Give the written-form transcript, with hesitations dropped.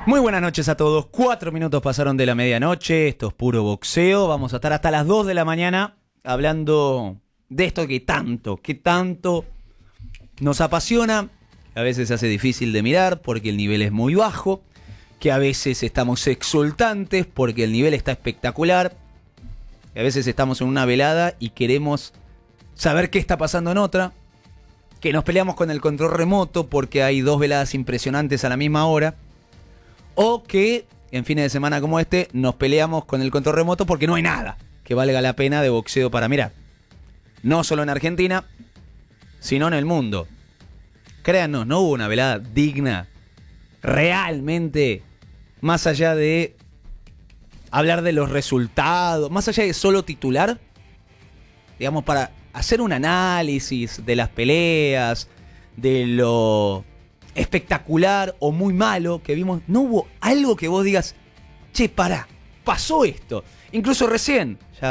Muy buenas noches a todos. 4 minutos pasaron de la medianoche. Esto es puro boxeo. Vamos a estar hasta las 2 de la mañana hablando de esto que tanto nos apasiona. A veces se hace difícil de mirar porque el nivel es muy bajo. Que a veces estamos exultantes porque el nivel está espectacular. Que a veces estamos en una velada y queremos saber qué está pasando en otra. Que nos peleamos con el control remoto porque hay 2 veladas impresionantes a la misma hora. O que en fines de semana como este nos peleamos con el control remoto porque no hay nada que valga la pena de boxeo para mirar. No solo en Argentina, sino en el mundo. Créanos, no hubo una velada digna, realmente, más allá de hablar de los resultados, más allá de solo titular, digamos, para hacer un análisis de las peleas, de lo espectacular o muy malo que vimos. No hubo algo que vos digas, che, pará, pasó esto. Incluso recién, ya